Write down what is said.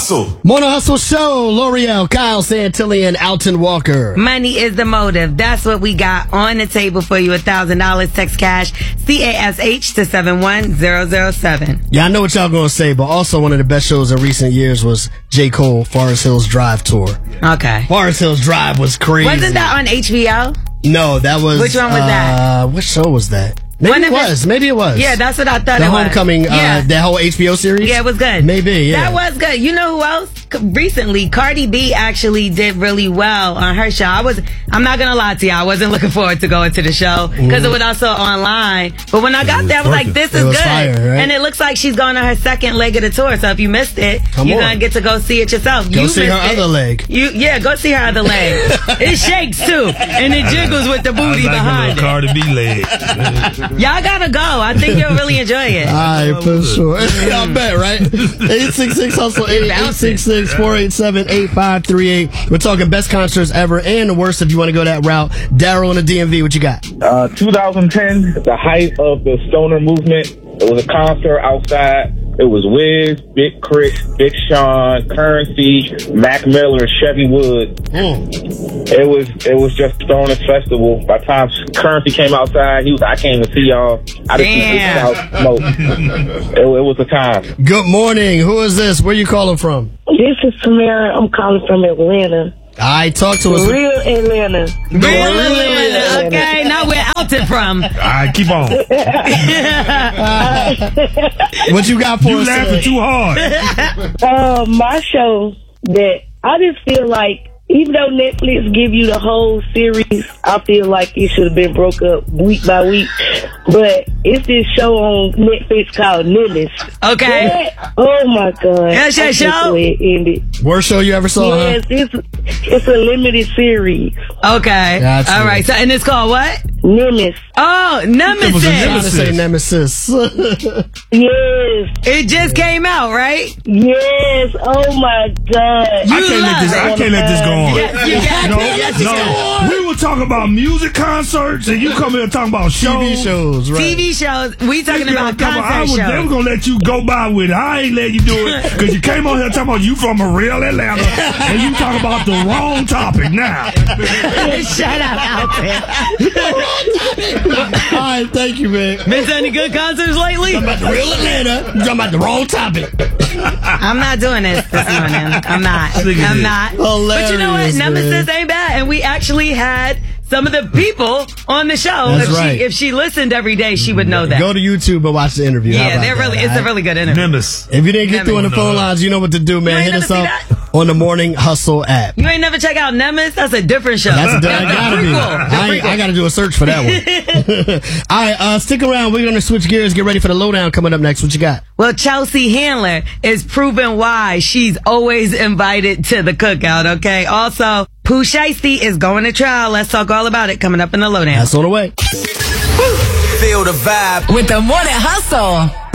Hustle. Morning Hustle Show. L'Oreal, Kyle Santilli, and Alton Walker. Money is the motive. That's what we got on the table for you. $1,000. Text cash CASH to 71007. Yeah, I know what y'all gonna say, but also one of the best shows in recent years was J. Cole Forest Hills Drive Tour. Okay. Forest Hills Drive was crazy. Wasn't that on HBO? No, that was. Which one was that? What show was that? Maybe it was. Yeah, that's what I thought the it was. Homecoming, that whole HBO series? Yeah, it was good. Maybe, yeah. That was good. You know who else? Recently, Cardi B actually did really well on her show. I'm not gonna lie to you, I wasn't looking forward to going to the show because it was also online. But when I got there, I was like, this is good. Fire, right? And it looks like she's going on her second leg of the tour. So if you missed it, you're gonna get to go see it yourself. Go see her other leg. Go see her other leg. It shakes too, and it jiggles with the booty behind it. Cardi B leg. Y'all gotta go. I think you'll really enjoy it. All right, for sure. I bet, right? 866-HUSTLE, 866-487-8538. We're talking best concerts ever and the worst if you want to go that route. Daryl in the DMV, what you got? 2010, the height of the stoner movement. It was a concert outside. It was Wiz, Big Chris, Big Sean, Currency, Mac Miller, Chevy Woods. It was just Stoner Festival. By the time Currency came outside, he was like, I can't even see y'all. I just see out smoke. It was a time. Good morning. Who is this? Where you calling from? This is Tamara. I'm calling from Atlanta. I talk to us. Real Atlanta. Real Atlanta. Okay, now we're Alton from. All right, keep on. What you got for us? You laughing too hard. My show that I just feel like, even though Netflix give you the whole series, I feel like it should have been broke up week by week. But it's this show on Netflix called Nemesis. Okay. Oh my God. That's your show? It ended. Worst show you ever saw? Yes, it's a limited series. Okay. Gotcha. All right. So, and it's called what? Nemesis. Oh, Nemesis. Trying to say Nemesis. Yes. It just came out, right? Yes. Oh my God. I can't let this go on. Yes, We were talking about music concerts, and you come here talking about shows. TV shows, right? TV shows. We talking about concert They shows. were gonna let you go by with it. I ain't letting you do it because you came on here talking about you from a real Atlanta, and you talking about the wrong topic now. Shut up, Alton. All right, thank you, man. Been to any good concerts lately? Talking about the real Atlanta. You're talking about the wrong topic. I'm not doing this morning. I'm not. Hilarious, But you know what? man. Nemesis ain't bad. And we actually had some of the people on the show. That's right. If she listened every day, she would know that. Go to YouTube and watch the interview. Yeah, it's a really good interview. Nemesis. If you didn't get through on the phone lines, you know what to do, man. You ain't Hit us never up see on the Morning Hustle app. You ain't never check out Nemesis? That's a different show. That's gotta be. I gotta do a search for that one. All right, stick around. We're gonna switch gears. Get ready for the lowdown coming up next. What you got? Well, Chelsea Handler is proving why she's always invited to the cookout, okay? Also, Pooh Shiesty is going to trial. Let's talk all about it coming up in the lowdown. That's on the way. Feel the vibe with the Morning Hustle.